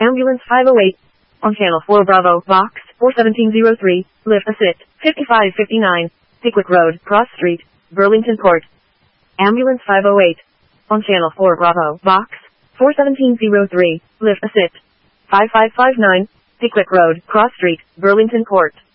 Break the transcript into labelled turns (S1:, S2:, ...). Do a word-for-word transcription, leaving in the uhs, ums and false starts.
S1: Ambulance five oh eight. On Channel four Bravo, Box four seventeen oh three, lift assist, fifty-five fifty-nine, Pickwick Road, Cross Street, Burlington Court. Ambulance five oh eight. On Channel four Bravo, Box four seventeen oh three, lift assist, five five five nine, Pickwick Road, Cross Street, Burlington Court.